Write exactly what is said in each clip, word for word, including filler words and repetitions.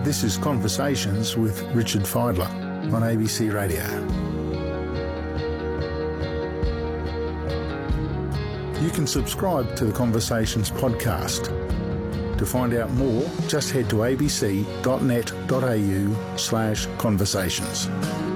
This is Conversations with Richard Fidler on A B C Radio. You can subscribe to the Conversations podcast. To find out more, just head to abc.net.au slash conversations.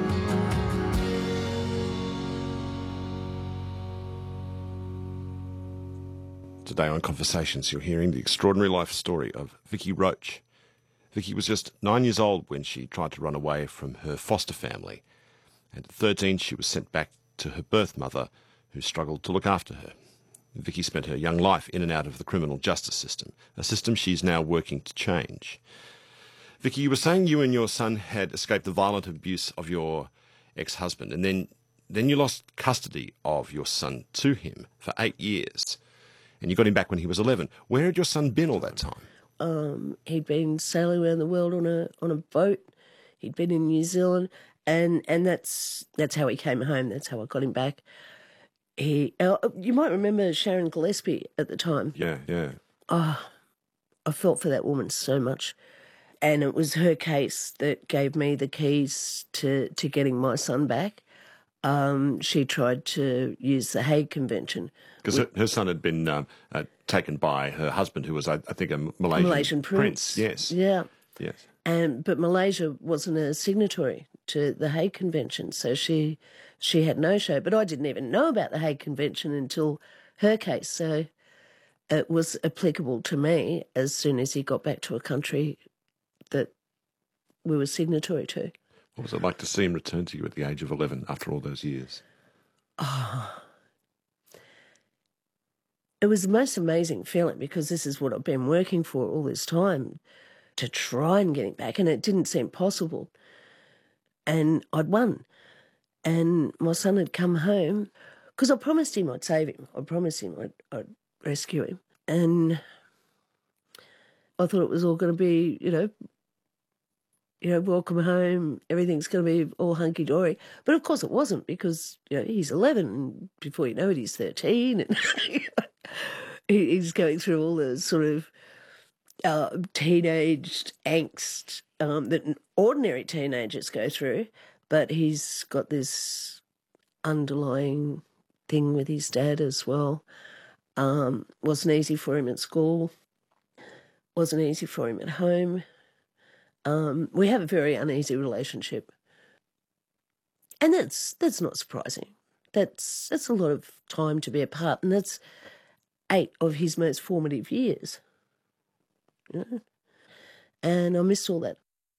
Today on Conversations, you're hearing the extraordinary life story of Vicky Roach. Vicky was just nine years old when she tried to run away from her foster family. And at thirteen, she was sent back to her birth mother, who struggled to look after her. Vicky spent her young life in and out of the criminal justice system, a system she's now working to change. Vicky, you were saying you and your son had escaped the violent abuse of your ex-husband, and then, then you lost custody of your son to him for eight years. And you got him back when he was eleven. Where had your son been all that time? Um, he'd been sailing around the world on a on a boat. He'd been in New Zealand, and and that's that's how he came home. That's how I got him back. He, uh, you might remember Sharon Gillespie at the time. Yeah, yeah. Oh, I felt for that woman so much, and it was her case that gave me the keys to to getting my son back. Um, she tried to use the Hague Convention. Because her, her son had been um, uh, taken by her husband, who was, I, I think, a Malaysian, Malaysian prince. prince. Yes. Yeah. Yes. And but Malaysia wasn't a signatory to the Hague Convention, so she she had no show. But I didn't even know about the Hague Convention until her case, so it was applicable to me as soon as he got back to a country that we were signatory to. What was it like to see him return to you at the age of eleven after all those years? Oh, it was the most amazing feeling, because this is what I've been working for all this time, to try and get him back, and it didn't seem possible. And I'd won. And my son had come home, because I promised him I'd save him. I promised him I'd, I'd rescue him. And I thought it was all going to be, you know, you know, welcome home, everything's going to be all hunky-dory. But of course it wasn't, because, you know, he's eleven, and before you know it, he's thirteen, and he's going through all the sort of uh, teenage angst um, that ordinary teenagers go through, but he's got this underlying thing with his dad as well. Um, wasn't easy for him at school, wasn't easy for him at home. Um, we have a very uneasy relationship, and that's that's not surprising. That's that's a lot of time to be apart, and that's eight of his most formative years. You know? And I missed all that.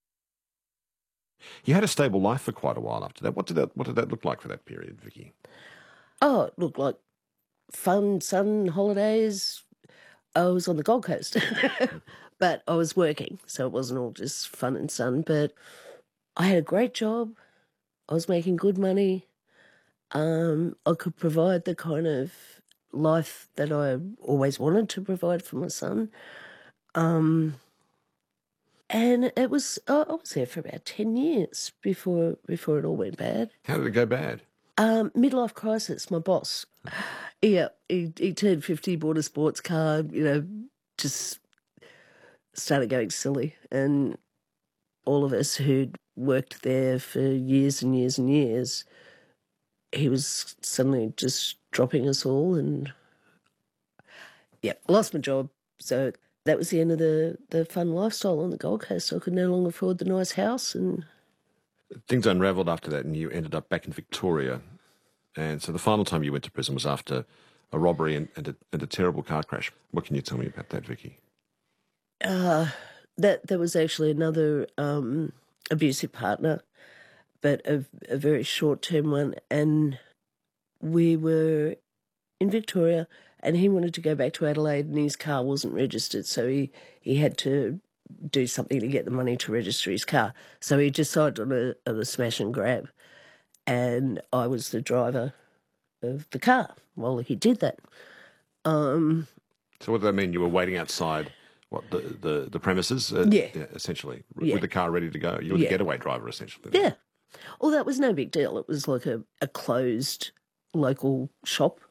You had a stable life for quite a while after that. What did that What did that look like for that period, Vicky? Oh, it looked like fun, sun, holidays. I was on the Gold Coast. But I was working, so it wasn't all just fun and sun. But I had a great job. I was making good money. Um, I could provide the kind of life that I always wanted to provide for my son. Um, and it was I was there for about ten years before before it all went bad. How did it go bad? Um, midlife crisis. My boss, yeah, he he turned fifty, bought a sports car. You know, just started going silly, and all of us who'd worked there for years and years and years, he was suddenly just dropping us all, and yeah, lost my job. So that was the end of the, the fun lifestyle on the Gold Coast. I could no longer afford the nice house, and things unravelled after that, and you ended up back in Victoria. And so the final time you went to prison was after a robbery and, and, a, and a terrible car crash. What can you tell me about that, Vicky? Uh, that there was actually another um, abusive partner, but a, a very short-term one. And we were in Victoria, and he wanted to go back to Adelaide, and his car wasn't registered, so he, he had to do something to get the money to register his car. So he decided on a, on a smash and grab, and I was the driver of the car while he did that. Um, so what did that mean? You were waiting outside what the the, the premises? Uh, yeah. yeah. Essentially, yeah. with the car ready to go. You were yeah. the getaway driver, essentially. Yeah. Well, that was no big deal. It was like a, a closed local shop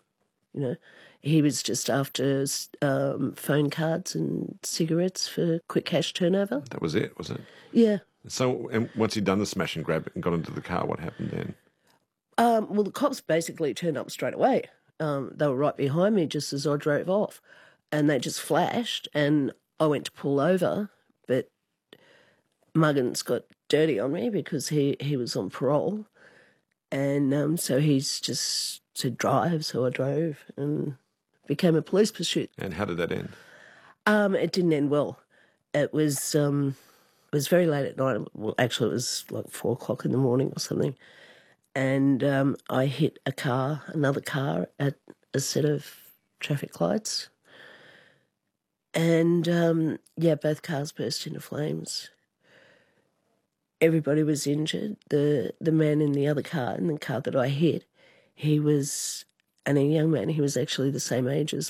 you know. He was just after um, phone cards and cigarettes for quick cash turnover. That was it, was it? Yeah. So and once he'd done the smash and grab and got into the car, what happened then? Um, well, the cops basically turned up straight away. Um, they were right behind me just as I drove off, and they just flashed, and I went to pull over, but Muggins got dirty on me because he, he was on parole, and um, so he's just said drive, so I drove, and became a police pursuit. And how did that end? Um, it didn't end well. It was um, it was very late at night. Well, actually, it was like four o'clock in the morning or something, and um, I hit a car, another car, at a set of traffic lights, and um, yeah, both cars burst into flames. Everybody was injured. The the man in the other car, in the car that I hit, he was, and a young man, he was actually the same age as